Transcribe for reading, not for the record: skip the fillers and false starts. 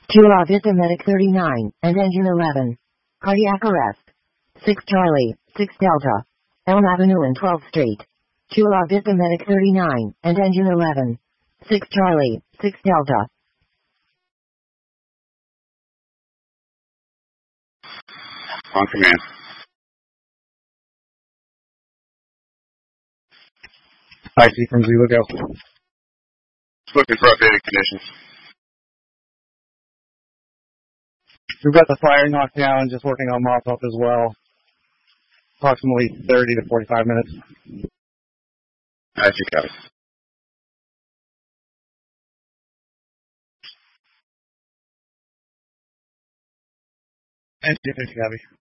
QLA Vista Medic 39, and engine 11. Cardiac arrest. 6 Charlie, 6 Delta. Elm Avenue and 12th Street. QLA Vista Medic 39, and engine 11. 6 Charlie, 6 Delta. On command. IC from Zulu, go. Looking for updated conditions. We've got the fire knocked down, just working on mop-up as well. Approximately 30 to 45 minutes. As you copy. And 50 copy.